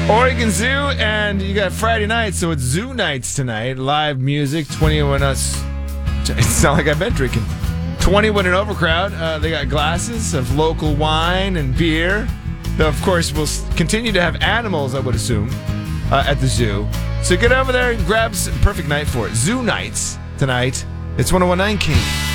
Oregon Zoo, and you got Friday night, so it's Zoo Nights tonight. Live music, 21 us. It's not like I've been drinking. 21 and over crowd. They got glasses of local wine and beer. Though, of course, we'll continue to have animals, I would assume, at the zoo. So get over there and grab some perfect night for it. Zoo Nights tonight. It's 101.9 King.